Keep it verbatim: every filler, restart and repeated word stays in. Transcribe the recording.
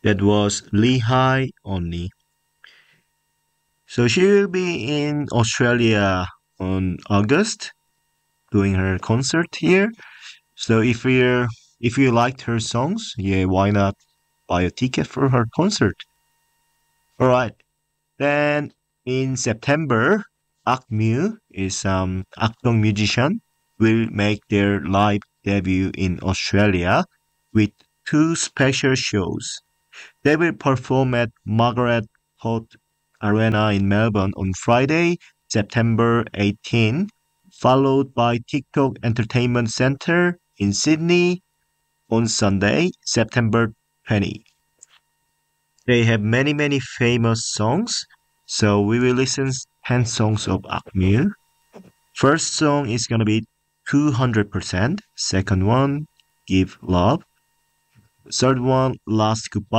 That was Lehigh only. So she will be in Australia on August doing her concert here. So if you're if you liked her songs, yeah, why not buy a ticket for her concert? All right. Then in September, Akmu is um Akdong musician will make their live debut in Australia with two special shows. They will perform at Margaret Court Arena in Melbourne on Friday, September eighteenth, followed by TikTok Entertainment Centre in Sydney on Sunday, September twentieth. They have many, many famous songs, so we will listen ten songs of Akmu. First song is gonna be two hundred percent. Second one, Give Love. Third one, Last Goodbye.